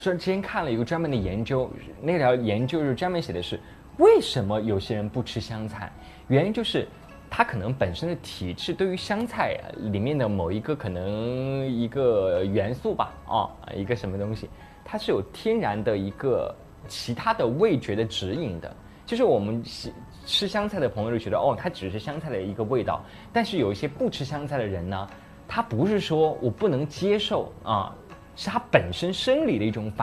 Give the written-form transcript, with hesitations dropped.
之前看了一个专门的研究，那条研究是专门写的是为什么有些人不吃香菜，原因就是他可能本身的体质对于香菜里面的某一个可能一个元素吧，一个什么东西，它是有天然的一个其他的味觉的指引的。就是我们吃香菜的朋友就觉得它只是香菜的一个味道，但是有一些不吃香菜的人呢，他不是说我不能接受是他本身生理的一种反应。